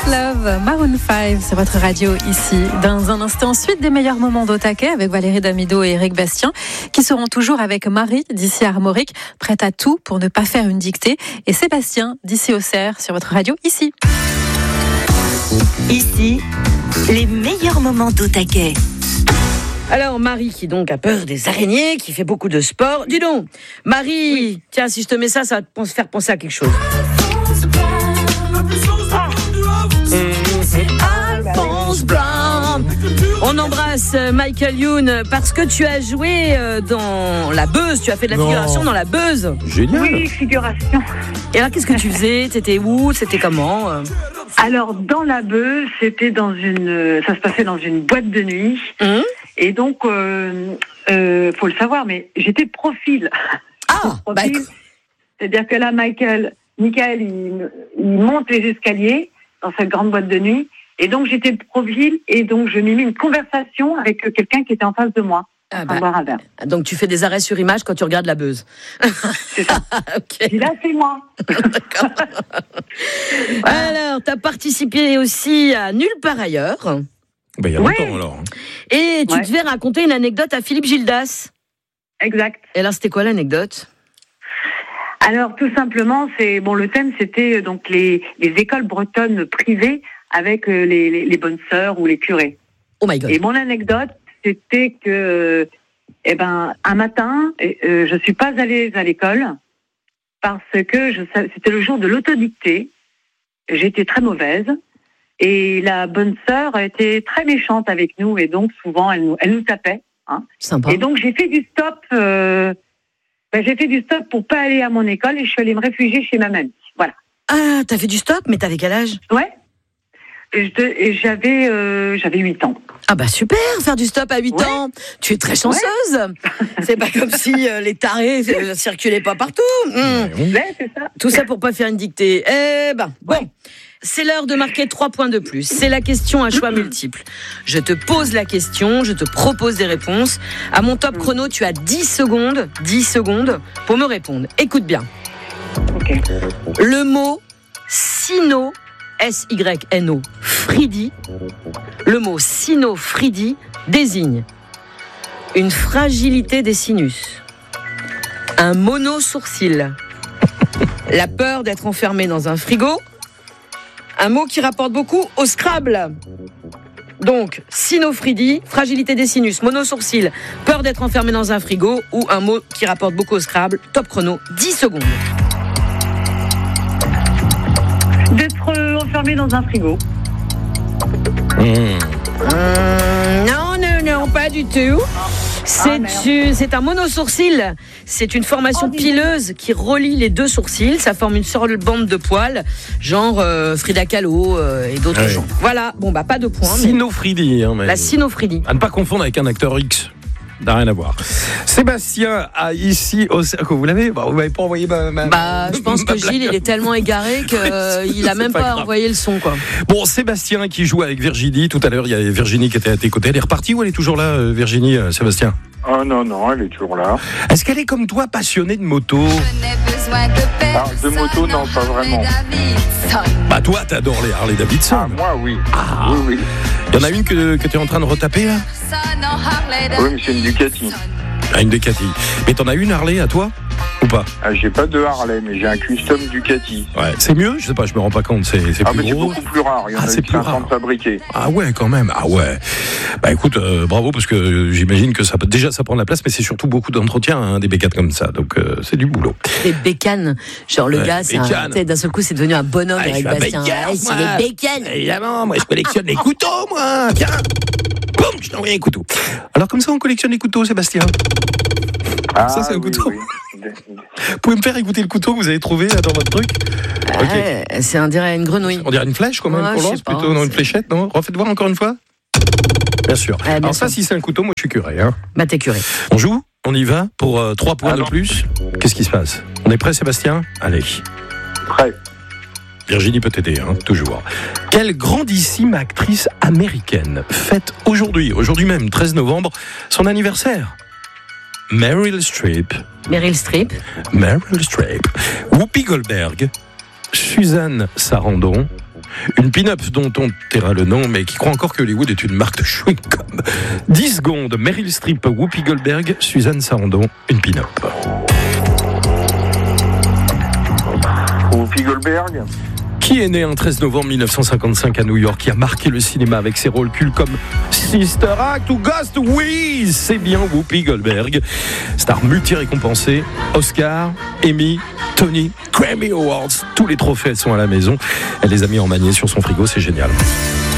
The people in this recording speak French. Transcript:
Love, Maroon 5 sur votre radio ici. Dans un instant, suite des meilleurs moments d'Au-Taquet avec Valérie Damido et Eric Bastien qui seront toujours avec Marie d'ici Armorique, prête à tout pour ne pas faire une dictée, et Sébastien d'ici Auxerre sur votre radio ici. Ici, les meilleurs moments d'Au-Taquet. Alors Marie qui donc a peur des araignées, qui fait beaucoup de sport. Dis donc, Marie, oui. Tiens, si je te mets ça va te faire penser à quelque chose. Alphonse Brown. On embrasse Michael Youn parce que tu as joué dans La Beuse. Tu as fait de la figuration dans La Beuse. Génial. Oui, figuration. Et alors, qu'est-ce que tu faisais ? T'étais où ? C'était comment ? Alors, dans La Beuse, c'était ça se passait dans une boîte de nuit. Et donc, faut le savoir, mais j'étais de profil. C'est-à-dire que là, Michael, il monte les escaliers dans cette grande boîte de nuit. Et donc, j'étais de profil et donc je m'y mis une conversation avec quelqu'un qui était en face de moi. Boire un verre. Donc, tu fais des arrêts sur image quand tu regardes La Beuse. C'est ça. Okay. Et là, c'est moi. D'accord. Alors, tu as participé aussi à Nulle part ailleurs. Il y a longtemps alors. Et tu devais raconter une anecdote à Philippe Gildas. Exact. Et alors, c'était quoi l'anecdote ? Alors, tout simplement, le thème, c'était donc les écoles bretonnes privées avec les bonnes sœurs ou les curés. Oh my God. Et mon anecdote, c'était que, un matin, je suis pas allée à l'école parce que c'était le jour de l'autodictée. J'étais très mauvaise et la bonne sœur était très méchante avec nous et donc souvent elle nous tapait. Hein. Sympa. Et donc j'ai fait du stop. J'ai fait du stop pour pas aller à mon école et je suis allée me réfugier chez ma mamie. Voilà. Ah, t'as fait du stop, mais t'avais quel âge ? Ouais. Et j'avais 8 ans. Ah bah super, faire du stop à 8 ans. Tu es très chanceuse. C'est pas comme si les tarés circulaient pas partout. Ouais, c'est ça. Tout ça pour pas faire une dictée. Bon. C'est l'heure de marquer 3 points de plus. C'est la question à choix multiples. Je te pose la question, je te propose des réponses. À mon top chrono, tu as 10 secondes pour me répondre. Écoute bien. Ok. Le mot sino, S-Y-N-O, Fridi. Le mot sino-fridi désigne une fragilité des sinus, un monosourcil, la peur d'être enfermé dans un frigo, un mot qui rapporte beaucoup au Scrabble. Donc, sinophrydie, fragilité des sinus, monosourcil, peur d'être enfermé dans un frigo ou un mot qui rapporte beaucoup au Scrabble. Top chrono, 10 secondes. D'être enfermé dans un frigo. Non, pas du tout. C'est un monosourcil. C'est une formation pileuse qui relie les deux sourcils. Ça forme une seule bande de poils, genre Frida Kahlo et d'autres gens. Voilà, pas de points. Sinophrydie. La sinophrydie. À ne pas confondre avec un acteur X. N'a rien à voir. Sébastien a ici vous l'avez ? Vous m'avez pas envoyé je pense que Gilles il est tellement égaré qu'il a même pas envoyé le son quoi. Bon, Sébastien qui joue avec Virginie. Tout à l'heure, il y a Virginie qui était à tes côtés. Elle est repartie ou elle est toujours là, Virginie, Sébastien ? Oh non, elle est toujours là. Est-ce qu'elle est comme toi passionnée de moto ? De moto, non, pas vraiment. Toi, t'adores les Harley Davidson. Moi, oui. Oui. Il y en a une que tu es en train de retaper, là ? Oui, mais c'est une Ducati. Une Ducati. Mais t'en as une Harley à toi ? Ou pas ? J'ai pas de Harley, mais j'ai un custom Ducati. Ouais, c'est mieux ? Je sais pas, je me rends pas compte. C'est plus mais gros. c'est beaucoup plus rare. Il y en a c'est plus 50 rare. fabriqués. Ah ouais, quand même. Ah ouais. Écoute, bravo, parce que j'imagine que ça prend de la place, mais c'est surtout beaucoup d'entretien, des bécanes comme ça. Donc, c'est du boulot. Les bécanes. Genre, le gars, d'un seul coup, c'est devenu un bonhomme, Eric Bastien. C'est les bécanes. Évidemment, moi, je collectionne les couteaux, moi. Tiens. Boum, je t'ai envoyé un couteau. Alors, comme ça, on collectionne les couteaux, Sébastien. Ça, c'est un couteau. Oui. Vous pouvez me faire écouter le couteau que vous avez trouvé là dans votre truc ? On dirait une grenouille. On dirait une flèche quand même qu'on lance plutôt, non, une fléchette, non ? Refaites voir encore une fois. Bien sûr. Alors ça, si c'est un couteau, moi je suis curé. Hein. T'es curé. On joue ? On y va pour 3 points de plus. Qu'est-ce qui se passe ? On est prêt, Sébastien ? Allez. Prêt. Virginie peut t'aider, toujours. Quelle grandissime actrice américaine fête aujourd'hui même, 13 novembre, son anniversaire ? Meryl Streep, Whoopi Goldberg, Suzanne Sarandon, Une pin-up dont on taira le nom, mais qui croit encore que Hollywood est une marque de chewing-gum. 10 secondes, Meryl Streep, Whoopi Goldberg, Suzanne Sarandon, une pin-up. Whoopi Goldberg. Qui est né un 13 novembre 1955 à New York, qui a marqué le cinéma avec ses rôles cultes comme Sister Act ou Ghost? Oui, c'est bien Whoopi Goldberg. Star multi-récompensée, Oscar, Emmy, Tony, Grammy Awards, tous les trophées sont à la maison. Elle les a mis en manier sur son frigo, c'est génial.